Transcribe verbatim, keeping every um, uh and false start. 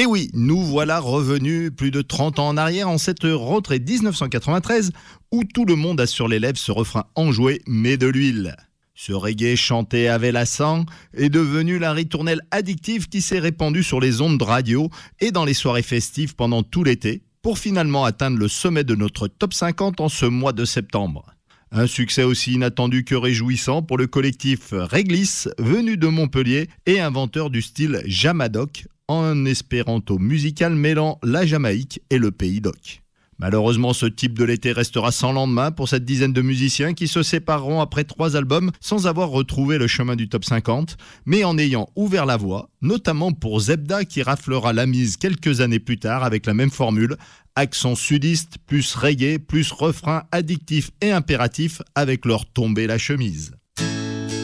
Et oui, nous voilà revenus plus de trente ans en arrière en cette rentrée dix-neuf cent quatre-vingt-treize où tout le monde a sur les lèvres ce refrain enjoué mais de l'huile. Ce reggae chanté avec l'accent est devenu la ritournelle addictive qui s'est répandue sur les ondes de radio et dans les soirées festives pendant tout l'été pour finalement atteindre le sommet de notre top cinquante en ce mois de septembre. Un succès aussi inattendu que réjouissant pour le collectif Réglisse, venu de Montpellier et inventeur du style Jamadoc, en espéranto musical mêlant la Jamaïque et le pays d'Oc. Malheureusement, ce type de l'été restera sans lendemain pour cette dizaine de musiciens qui se sépareront après trois albums sans avoir retrouvé le chemin du top cinquante, mais en ayant ouvert la voie, notamment pour Zebda qui raflera la mise quelques années plus tard avec la même formule, accent sudiste, plus reggae, plus refrain addictif et impératif avec leur tomber la chemise.